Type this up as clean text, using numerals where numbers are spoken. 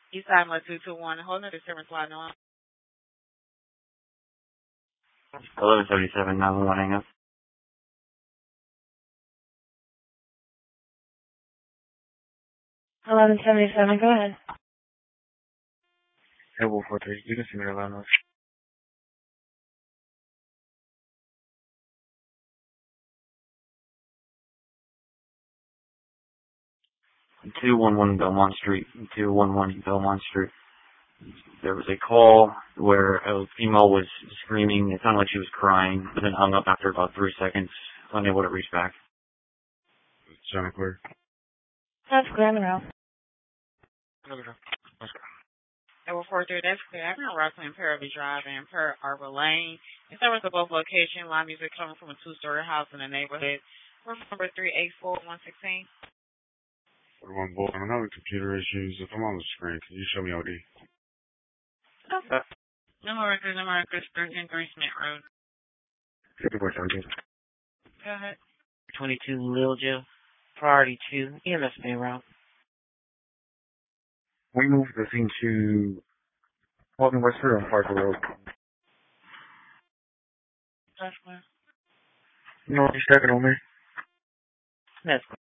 Eastside 221, hold another service line on. 1177, 911, hang up. 1177, go ahead. Hey, Wolf 43, you can see me around us. (211) Belmont Street, 211 Belmont Street. There was a call where a female was screaming. It sounded like she was crying, but then hung up after about 3 seconds, unable to reach back. Sounding clear? That's clear on the route. Hey, Wolf 43, that's clear. I've been Rockland Parabby Drive and Per Arbor Lane. In service of both locations, loud music coming from a two-story house in the neighborhood. Room number 384116. Everyone, both. I'm having computer issues. If I'm on the screen, can you show me OD? Okay. Number records, 13 Smith Road. 5417. Go ahead. 22 Lil Jill, Priority 2, EMS main route. We moved the scene to Walton Westford on Parker Road. That's clear. No, he's checking on me. That's